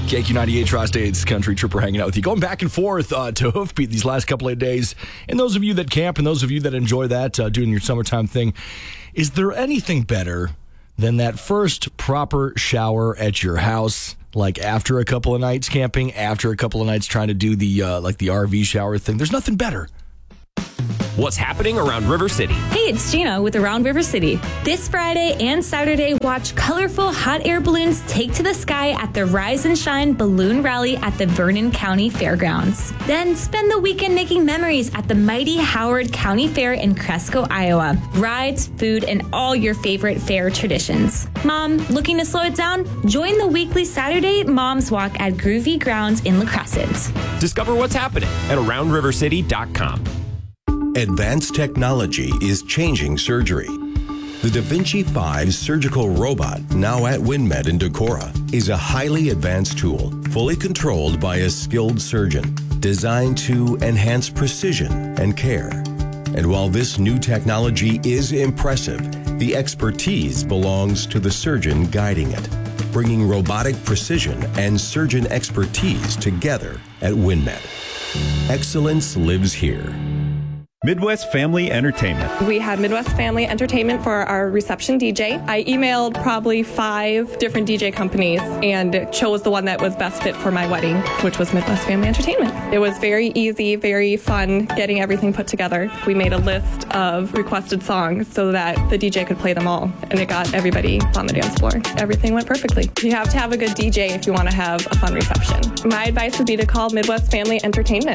KQ98 Tri-States Country Trooper hanging out with you. Going back and forth to Hoofbeat these last couple of days. And those of you that camp and those of you that enjoy that, doing your summertime thing, is there anything better than that first proper shower at your house? Like after a couple of nights camping, after a couple of nights trying to do the RV shower thing. There's nothing better. What's happening around River City? Hey, it's Gina with Around River City. This Friday and Saturday, watch colorful hot air balloons take to the sky at the Rise and Shine Balloon Rally at the Vernon County Fairgrounds. Then spend the weekend making memories at the mighty Howard County Fair in Cresco, Iowa. Rides, food, and all your favorite fair traditions. Mom, looking to slow it down? Join the weekly Saturday Mom's Walk at Groovy Grounds in La Crescent. Discover what's happening at AroundRiverCity.com. Advanced technology is changing surgery. The Da Vinci 5 surgical robot, now at WinMed in Decorah, is a highly advanced tool, fully controlled by a skilled surgeon, designed to enhance precision and care. And while this new technology is impressive, the expertise belongs to the surgeon guiding it, bringing robotic precision and surgeon expertise together at WinMed. Excellence lives here. Midwest Family Entertainment. We had Midwest Family Entertainment for our reception DJ. I emailed probably 5 different DJ companies and chose the one that was best fit for my wedding, which was Midwest Family Entertainment. It was very easy, very fun getting everything put together. We made a list of requested songs so that the DJ could play them all, and it got everybody on the dance floor. Everything went perfectly. You have to have a good DJ if you want to have a fun reception. My advice would be to call Midwest Family Entertainment.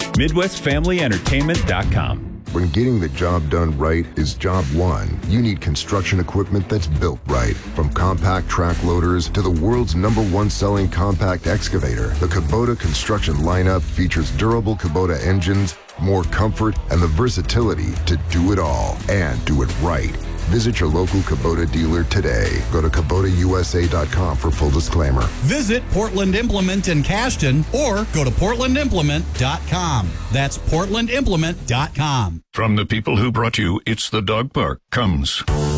MidwestFamilyEntertainment.com. When getting the job done right is job one, you need construction equipment that's built right. From compact track loaders to the world's #1 selling compact excavator, the Kubota construction lineup features durable Kubota engines, more comfort, and the versatility to do it all and do it right. Visit your local Kubota dealer today. Go to KubotaUSA.com for full disclaimer. Visit Portland Implement in Cashton or go to PortlandImplement.com. That's PortlandImplement.com. From the people who brought you It's the Dog Park comes